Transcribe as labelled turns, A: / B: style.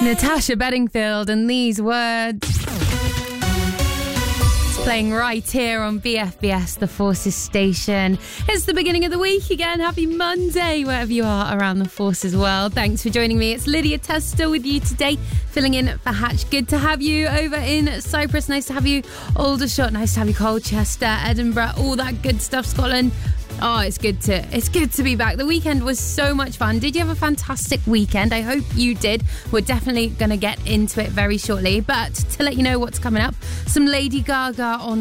A: Natasha Bedingfield and these words. It's playing right here on BFBS, the Forces station. It's the beginning of the week again. Happy Monday, wherever you are around the Forces world. Thanks for joining me. It's Lydia Tester with you today, filling in for Hatch. Good to have you over in Cyprus. Nice to have you Aldershot. Nice to have you Colchester, Edinburgh, all that good stuff, Scotland. Oh, it's good to be back. The weekend was so much fun. Did you have a fantastic weekend? I hope you did. We're definitely going to get into it very shortly. But to let you know what's coming up, some Lady Gaga on